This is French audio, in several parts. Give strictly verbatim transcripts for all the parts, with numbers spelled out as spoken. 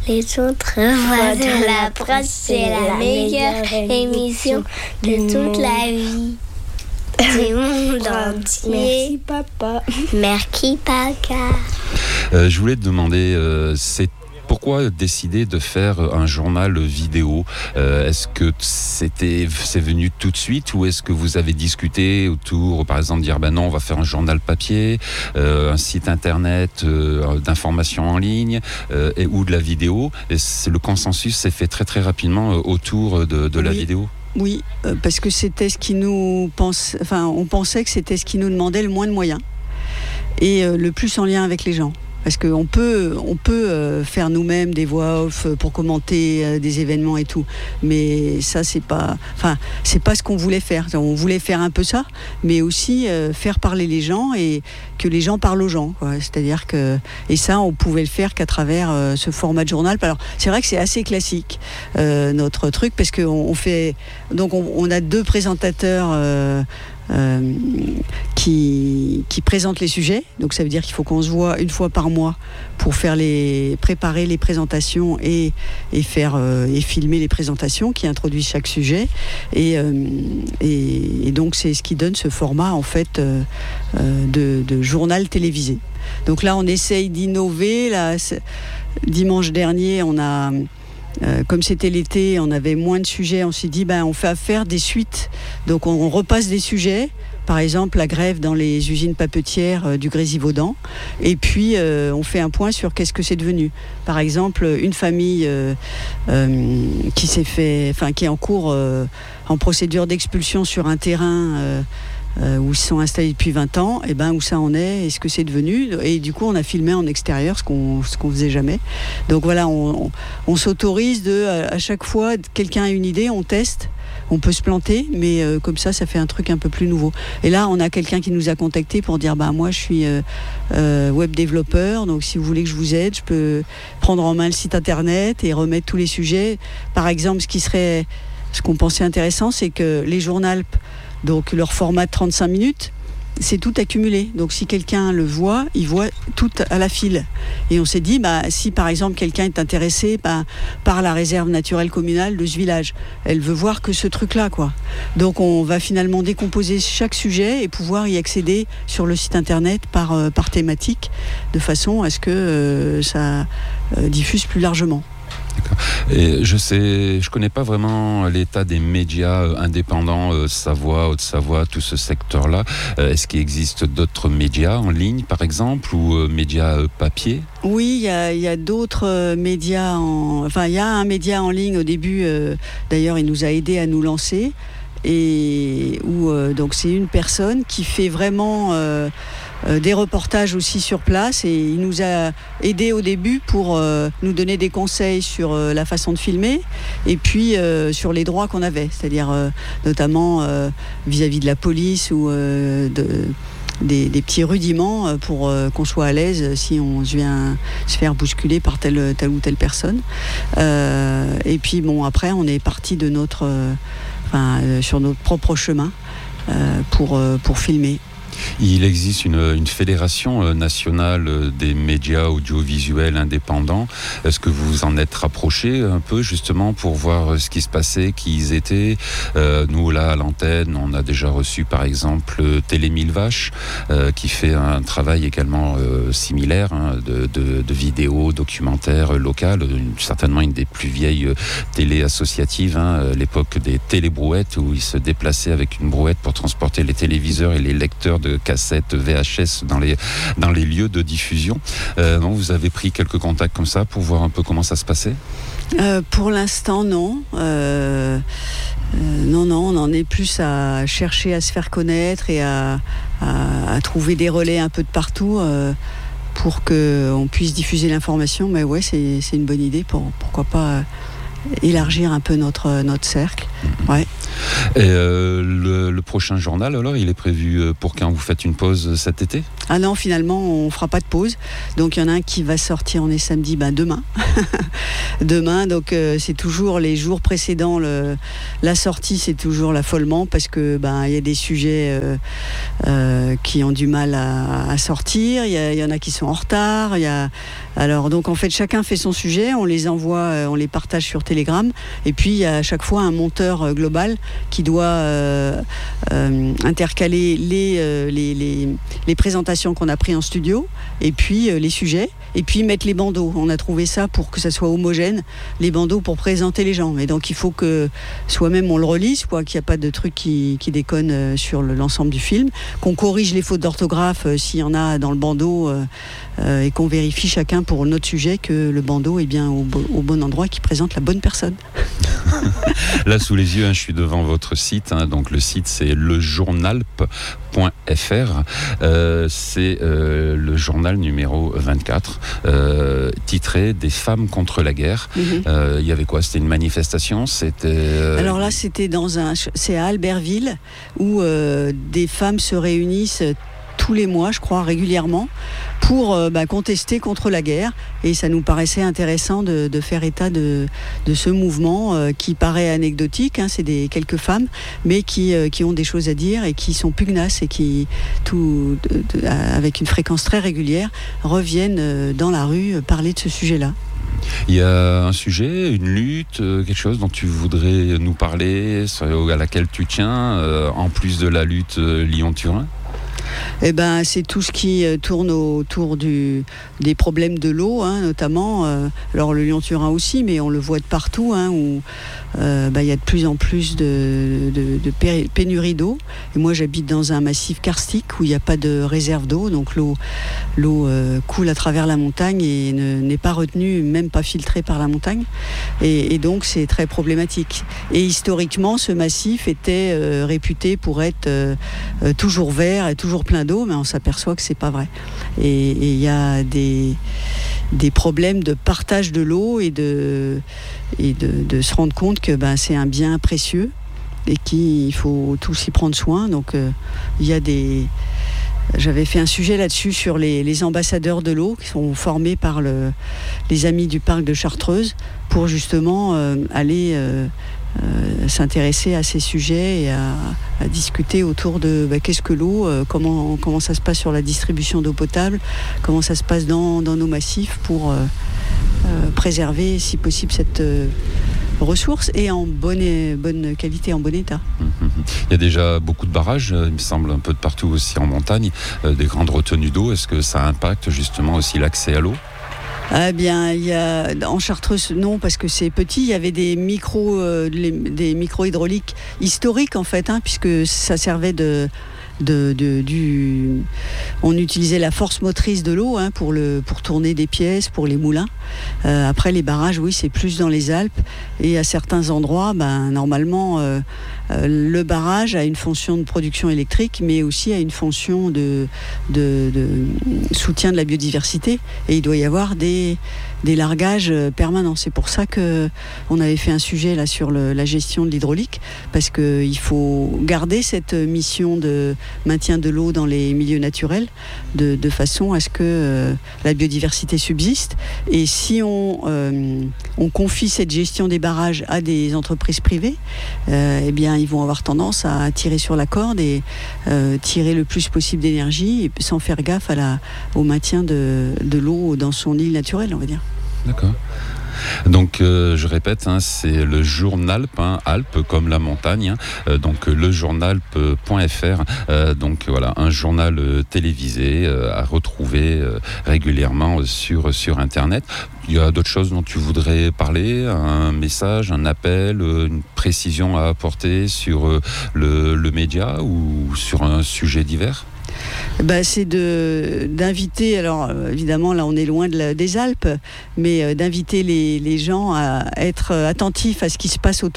les autres voix de la presse, c'est la meilleure émission de toute la vie. Du monde entier. Merci papa. Merci papa. Euh, je voulais te demander, euh, c'est pourquoi décider de faire un journal vidéo ? euh, Est-ce que c'était, c'est venu tout de suite ou est-ce que vous avez discuté autour, par exemple, dire ben non, on va faire un journal papier, euh, un site internet euh, d'information en ligne euh, et, ou de la vidéo ? Et c'est, le consensus s'est fait très très rapidement euh, autour de, de la Oui. vidéo. Oui, euh, parce que c'était ce qui nous pense, enfin, on pensait que c'était ce qui nous demandait le moins de moyens et euh, le plus en lien avec les gens. Parce qu'on peut, on peut euh, faire nous-mêmes des voix off pour commenter euh, des événements et tout, mais ça c'est pas, enfin c'est pas ce qu'on voulait faire. On voulait faire un peu ça, mais aussi euh, faire parler les gens et que les gens parlent aux gens, quoi. C'est-à-dire que et ça on pouvait le faire qu'à travers euh, ce format de journal. Alors c'est vrai que c'est assez classique euh, notre truc parce qu'on on fait donc on, on a deux présentateurs. Euh, Euh, qui, qui présente les sujets. Donc ça veut dire qu'il faut qu'on se voit une fois par mois pour faire les, préparer les présentations et, et, faire, euh, et filmer les présentations qui introduisent chaque sujet. Et, euh, et, et donc c'est ce qui donne ce format en fait euh, de, de journal télévisé. Donc là on essaye d'innover. Là, dimanche dernier on a... Euh, comme c'était l'été, on avait moins de sujets, on s'est dit ben, on fait affaire des suites. Donc on, on repasse des sujets, par exemple la grève dans les usines papetières euh, du Grésivaudan, et puis euh, on fait un point sur qu'est-ce que c'est devenu. Par exemple, une famille euh, euh, qui s'est fait, enfin qui est en cours, euh, en procédure d'expulsion sur un terrain. Euh, Euh, où ils sont installés depuis vingt ans, et ben où ça en est, et ce que c'est devenu. Et du coup, on a filmé en extérieur, ce qu'on ce qu'on faisait jamais. Donc voilà, on, on, on s'autorise de, à, à chaque fois, quelqu'un a une idée, on teste. On peut se planter, mais euh, comme ça, ça fait un truc un peu plus nouveau. Et là, on a quelqu'un qui nous a contacté pour dire, bah moi, je suis euh, euh, web développeur, donc si vous voulez que je vous aide, je peux prendre en main le site internet et remettre tous les sujets. Par exemple, ce qui serait, ce qu'on pensait intéressant, c'est que les journaux, donc leur format de trente-cinq minutes, c'est tout accumulé. Donc si quelqu'un le voit, il voit tout à la file. Et on s'est dit, bah, si par exemple quelqu'un est intéressé bah, par la réserve naturelle communale de ce village, elle veut voir que ce truc-là, quoi. Donc on va finalement décomposer chaque sujet et pouvoir y accéder sur le site internet par, euh, par thématique, de façon à ce que euh, ça euh, diffuse plus largement. D'accord. Et je sais, je connais pas vraiment l'état des médias euh, indépendants, euh, Savoie, Haute-Savoie, tout ce secteur-là. Euh, est-ce qu'il existe d'autres médias en ligne, par exemple, ou euh, médias euh, papier ? Oui, il y a, y a d'autres euh, médias. En... Enfin, il y a un média en ligne au début. Euh, d'ailleurs, il nous a aidés à nous lancer. Et où euh, donc c'est une personne qui fait vraiment. Euh, Euh, des reportages aussi sur place et il nous a aidés au début pour euh, nous donner des conseils sur euh, la façon de filmer et puis euh, sur les droits qu'on avait, c'est-à-dire euh, notamment euh, vis-à-vis de la police ou euh, de, des, des petits rudiments pour euh, qu'on soit à l'aise si on vient se faire bousculer par telle, telle ou telle personne. Euh, et puis bon, après on est parti de notre, euh, enfin, euh, sur notre propre chemin euh, pour, euh, pour filmer. Il existe une, une fédération nationale des médias audiovisuels indépendants. Est-ce que vous vous en êtes rapproché un peu justement pour voir ce qui se passait, qui ils étaient ? euh, Nous là à l'antenne, on a déjà reçu par exemple Télé Mille Vaches euh, qui fait un travail également euh, similaire hein, de, de, de vidéos, documentaires locales, une, certainement une des plus vieilles télé associatives, hein, l'époque des télébrouettes où ils se déplaçaient avec une brouette pour transporter les téléviseurs et les lecteurs de de cassettes V H S dans les, dans les lieux de diffusion. Euh, non, vous avez pris quelques contacts comme ça pour voir un peu comment ça se passait ? euh, Pour l'instant, non. Euh, euh, non, non, on en est plus à chercher à se faire connaître et à, à, à trouver des relais un peu de partout euh, pour qu'on puisse diffuser l'information. Mais ouais, c'est, c'est une bonne idée. Pour, pourquoi pas élargir un peu notre, notre cercle. Ouais. Et euh, le, le prochain journal, alors, il est prévu pour quand vous faites une pause cet été ? Ah non, finalement, on ne fera pas de pause. Donc, il y en a un qui va sortir, on est samedi, ben, demain. demain, donc euh, c'est toujours les jours précédents. Le, la sortie, c'est toujours l'affolement parce que ben, y a des sujets euh, euh, qui ont du mal à, à sortir. Il y, y en a qui sont en retard. Y a, alors, donc, en fait, chacun fait son sujet. On les envoie, euh, on les partage sur Telegram. Et puis, il y a à chaque fois un monteur euh, global qui doit euh, euh, intercaler les, euh, les, les, les présentations qu'on a prises en studio et puis euh, les sujets et puis mettre les bandeaux. On a trouvé ça pour que ça soit homogène, les bandeaux pour présenter les gens. Mais donc il faut que soi-même on le relise, quoi, qu'il n'y a pas de trucs qui, qui déconnent euh, sur le, l'ensemble du film, qu'on corrige les fautes d'orthographe euh, s'il y en a dans le bandeau euh, euh, et qu'on vérifie chacun pour notre sujet que le bandeau est bien au, au bon endroit, qui présente la bonne personne. Là, sous les yeux, hein, je suis devant votre site. Hein, donc, le site, c'est le journalp point f r. Euh, c'est euh, le journal numéro vingt-quatre, euh, titré « Des femmes contre la guerre ». Il mm-hmm. euh, y avait quoi ? C'était une manifestation ? C'était euh... Alors là, c'était dans un, c'est à Albertville, où euh, des femmes se réunissent tous les mois, je crois, régulièrement, pour euh, bah, contester contre la guerre. Et ça nous paraissait intéressant de, de faire état de, de ce mouvement euh, qui paraît anecdotique. Hein, c'est des, quelques femmes, mais qui, euh, qui ont des choses à dire et qui sont pugnaces et qui, tout, de, de, avec une fréquence très régulière, reviennent euh, dans la rue euh, parler de ce sujet-là. Il y a un sujet, une lutte, quelque chose dont tu voudrais nous parler, à laquelle tu tiens, euh, en plus de la lutte euh, Lyon-Turin ? Eh ben, c'est tout ce qui tourne autour du, des problèmes de l'eau, hein, notamment. Euh, alors le Lyon-Turin aussi, mais on le voit de partout, hein, où euh, bah, y a de plus en plus de, de, de pénurie d'eau. Et moi, j'habite dans un massif karstique où il n'y a pas de réserve d'eau, donc l'eau, l'eau euh, coule à travers la montagne et ne, n'est pas retenue, même pas filtrée par la montagne. Et, et donc, c'est très problématique. Et historiquement, ce massif était euh, réputé pour être euh, euh, toujours vert et toujours plein d'eau, mais on s'aperçoit que c'est pas vrai. Et il y a des, des problèmes de partage de l'eau et de, et de, de se rendre compte que ben, c'est un bien précieux et qu'il faut tous y prendre soin. Donc il euh, y a des... J'avais fait un sujet là-dessus sur les, les ambassadeurs de l'eau qui sont formés par le, les amis du parc de Chartreuse pour justement euh, aller euh, euh, s'intéresser à ces sujets et à, à discuter autour de bah, qu'est-ce que l'eau, euh, comment, comment ça se passe sur la distribution d'eau potable, comment ça se passe dans, dans nos massifs pour euh, euh, préserver si possible cette... Euh, ressources et en bonne, bonne qualité, en bon état. Il y a déjà beaucoup de barrages, il me semble, un peu de partout aussi en montagne, euh, des grandes retenues d'eau. Est-ce que ça impacte justement aussi l'accès à l'eau ? Ah bien, il y a, en Chartreuse, non, parce que c'est petit. Il y avait des micros, euh, des micros hydrauliques historiques en fait, hein, puisque ça servait de De, de, du... On utilisait la force motrice de l'eau hein, pour, le, pour tourner des pièces, pour les moulins. Euh, après, les barrages, oui, c'est plus dans les Alpes. Et à certains endroits, ben, normalement, euh, euh, le barrage a une fonction de production électrique, mais aussi a une fonction de, de, de soutien de la biodiversité. Et il doit y avoir des, des largages permanents. C'est pour ça qu'on avait fait un sujet là, sur le, la gestion de l'hydraulique, parce qu'il faut garder cette mission de maintien de l'eau dans les milieux naturels de, de façon à ce que euh, la biodiversité subsiste. Et si on, euh, on confie cette gestion des barrages à des entreprises privées, euh, eh bien, ils vont avoir tendance à tirer sur la corde et euh, tirer le plus possible d'énergie sans faire gaffe à la, au maintien de, de l'eau dans son île naturelle, on va dire. D'accord. Donc euh, je répète, hein, c'est le Journalp, hein, Alpes comme la montagne, hein, euh, donc le journalp point f r, euh, donc voilà, un journal euh, télévisé euh, à retrouver euh, régulièrement sur, sur Internet. Il y a d'autres choses dont tu voudrais parler, un message, un appel, euh, une précision à apporter sur euh, le, le média ou sur un sujet divers ? Bah, c'est de, d'inviter, alors évidemment là on est loin de la, des Alpes, mais euh, d'inviter les, les gens à être attentifs à ce qui se passe autour d'eux,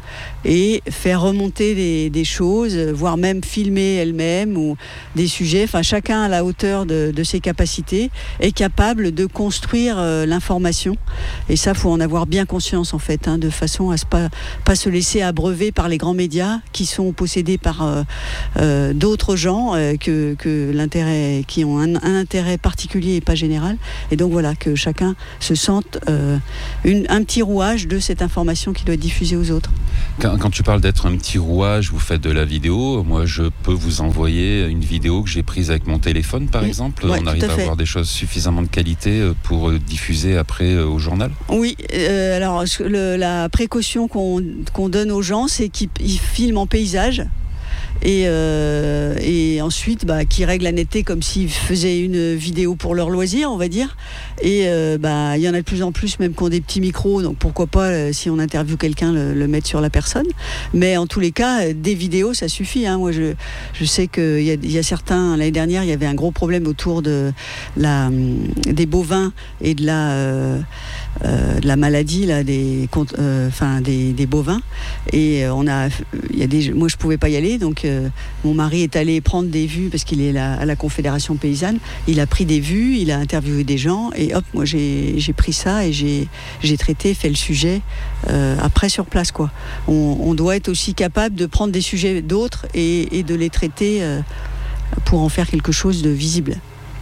et faire remonter des, des choses, voire même filmer elle-même ou des sujets. Enfin, chacun à la hauteur de, de ses capacités est capable de construire euh, l'information. Et ça, faut en avoir bien conscience en fait, hein, de façon à ne pas, pas se laisser abreuver par les grands médias qui sont possédés par euh, euh, d'autres gens euh, que, que l'intérêt, qui ont un, un intérêt particulier et pas général. Et donc voilà, que chacun se sente euh, une, un petit rouage de cette information qui doit être diffusée aux autres. Quand, quand tu parles d'être un petit rouage, vous faites de la vidéo. Moi, je peux vous envoyer une vidéo que j'ai prise avec mon téléphone, par mmh. exemple. Ouais, on arrive à, à avoir des choses suffisamment de qualité pour diffuser après au journal. Oui, euh, alors le, la précaution qu'on, qu'on donne aux gens, c'est qu'ils filment en paysage. Et, euh, et ensuite bah, qui règlent la netteté comme s'ils faisaient une vidéo pour leur loisir, on va dire. Et euh, bah, il y en a de plus en plus même qui ont des petits micros, donc pourquoi pas euh, si on interviewe quelqu'un le, le mettre sur la personne. Mais en tous les cas, des vidéos ça suffit, hein. Moi je, je sais qu'il y a, y a certains, l'année dernière il y avait un gros problème autour de la, des bovins et de la, euh, euh, de la maladie là, des, euh, enfin, des, des bovins. Et on a, y a des, moi je pouvais pas y aller, donc euh, mon mari est allé prendre des vues parce qu'il est là, à la Confédération paysanne. Il a pris des vues, il a interviewé des gens et hop, moi j'ai, j'ai pris ça et j'ai, j'ai traité, fait le sujet euh, après sur place, quoi. On, on doit être aussi capable de prendre des sujets d'autres et, et de les traiter euh, pour en faire quelque chose de visible.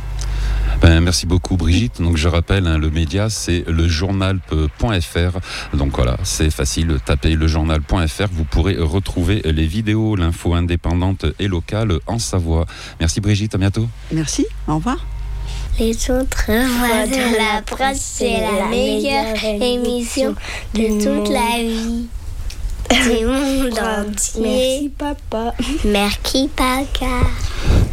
Ben, merci beaucoup Brigitte. Donc je rappelle, hein, le média c'est lejournal point f r. Donc voilà, c'est facile, tapez lejournal point f r. Vous pourrez retrouver les vidéos, l'info indépendante et locale en Savoie. Merci Brigitte, à bientôt. Merci, au revoir. Les autres voix de la presse, c'est la meilleure émission de toute la vie. Du monde entier. Merci papa. Merci papa.